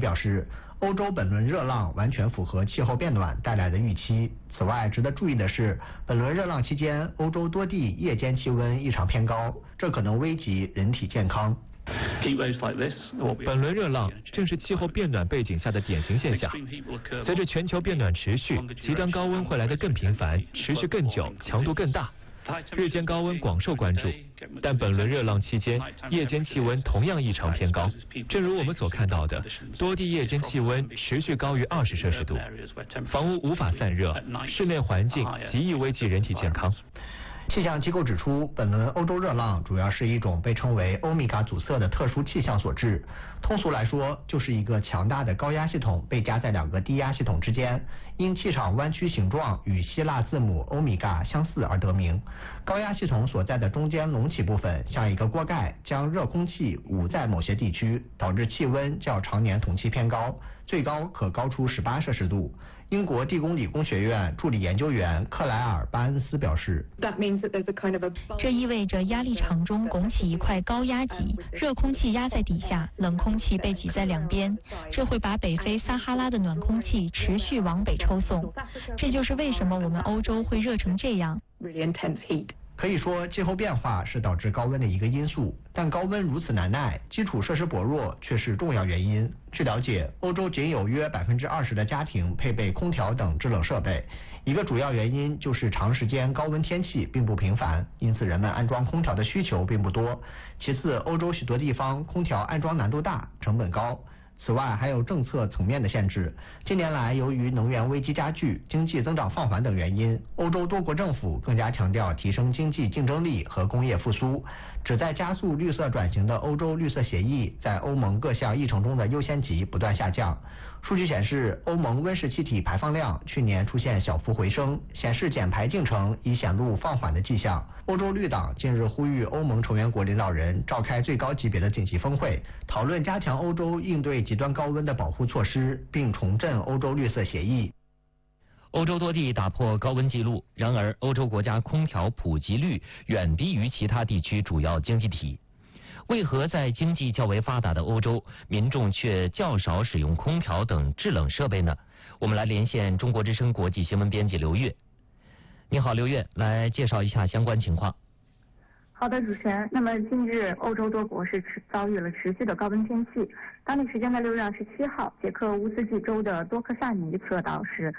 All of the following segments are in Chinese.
表示，欧洲本轮热浪完全符合气候变暖带来的预期。此外，值得注意的是，本轮热浪期间，欧洲多地夜间气温异常偏高，这可能危及人体健康。 本轮热浪正是气候变暖背景下的典型现象。随着全球变暖持续，极端高温会来得更频繁，持续更久，强度更大。日间高温广受关注，但本轮热浪期间，夜间气温同样异常偏高。正如我们所看到的，多地夜间气温持续高于20摄氏度，房屋无法散热，室内环境极易危及人体健康。 气象机构指出，本轮欧洲热浪主要是一种被称为欧米伽阻塞的特殊气象所致。通俗来说，就是一个强大的高压系统被夹在两个低压系统之间，因气场弯曲形状与希腊字母欧米伽相似而得名。高压系统所在的中间隆起部分像一个锅盖，将热空气捂在某些地区，导致气温较常年同期偏高，最高可高出18摄氏度。英国地宫理工学院助理研究员克莱尔·巴恩斯表示， 这意味着压力场中拱起一块高压脊，热空气压在底下，冷空气被挤在两边，这会把北非撒哈拉的暖空气持续往北抽送。这就是为什么我们欧洲会热成这样。 可以说，气候变化是导致高温的一个因素，但高温如此难耐，基础设施薄弱却是重要原因。据了解，欧洲仅有约20%的家庭配备空调等制冷设备，一个主要原因就是长时间高温天气并不频繁，因此人们安装空调的需求并不多。其次，欧洲许多地方空调安装难度大，成本高。此外，还有政策层面的限制。近年来，由于能源危机加剧、经济增长放缓等原因，欧洲多国政府更加强调提升经济竞争力和工业复苏。旨在加速绿色转型的欧洲绿色协议在欧盟各项议程中的优先级不断下降。数据显示，欧盟温室气体排放量去年出现小幅回升，显示减排进程已显露放缓的迹象。欧洲绿党近日呼吁欧盟成员国领导人召开最高级别的紧急峰会，讨论加强欧洲应对极端高温的保护措施，并重振欧洲绿色协议。 欧洲多地打破高温记录，然而欧洲国家空调普及率远低于其他地区主要经济体。为何在经济较为发达的欧洲，民众却较少使用空调等制冷设备呢？我们来连线中国之声国际新闻编辑刘月。你好，刘月，来介绍一下相关情况。 好的，主持人。那么近日，欧洲多国是遭遇了持续的高温天气。当地时间的6月27号，捷克乌斯季州的多克萨尼测到是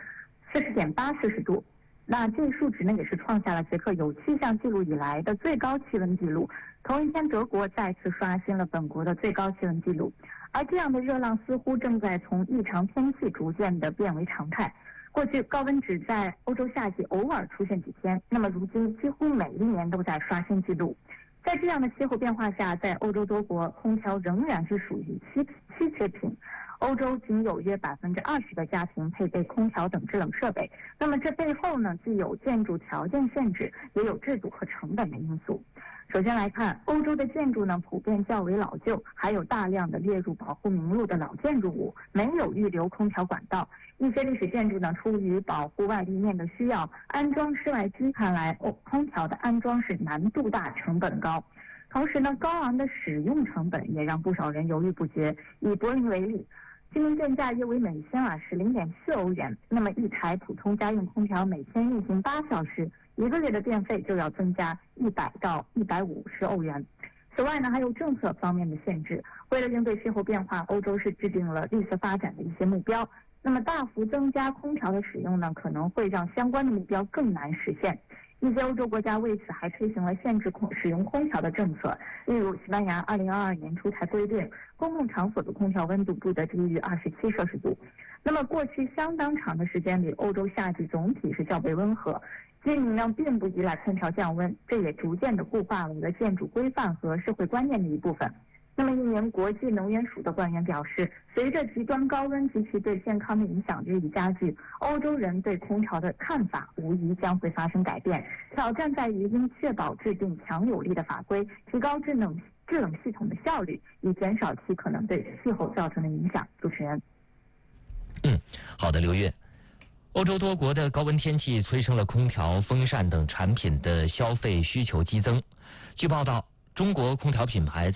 40.8摄氏度。那这数值呢，也是创下了捷克有气象记录以来的最高气温记录。同一天，德国再次刷新了本国的最高气温记录。而这样的热浪似乎正在从异常天气逐渐的变为常态。过去高温只在欧洲夏季偶尔出现几天，那么如今几乎每一年都在刷新记录。在这样的气候变化下，在欧洲多国，空调仍然是属于稀缺品。欧洲仅有约20%的家庭配备空调等制冷设备。那么这背后呢，既有建筑条件限制，也有制度和成本的因素。首先来看，欧洲的建筑呢普遍较为老旧，还有大量的列入保护名录的老建筑物，没有预留空调管道。一些历史建筑呢，出于保护外立面的需要，安装室外机。看来空调的安装是难度大、成本高。同时呢，高昂的使用成本也让不少人犹豫不决。以柏林为例，居民电价约为每千瓦时0.4欧元，那么一台普通家用空调每天运行8小时，1个月的电费就要增加100到150欧元。此外呢，还有政策方面的限制。为了应对气候变化，欧洲是制定了绿色发展的一些目标。那么大幅增加空调的使用呢，可能会让相关的目标更难实现。一些欧洲国家为此还推行了限制使用空调的政策，例如西班牙2022年出台规定，公共场所的空调温度不得低于27摄氏度。那么过去相当长的时间里，欧洲夏季总体是较为温和，居民呢并不依赖空调降温，这也逐渐的固化为了建筑规范和社会观念的一部分。那么一名国际能源署的官员表示，随着极端高温及其对健康的影响日益加剧，欧洲人对空调的看法无疑将会发生改变。挑战在于应确保制定强有力的法规，提高制冷系统的效率，以减少其可能对气候造成的影响。主持人。 好的，刘月。欧洲多国的高温天气催生了空调、风扇等产品的消费需求激增。据报道，中国空调品牌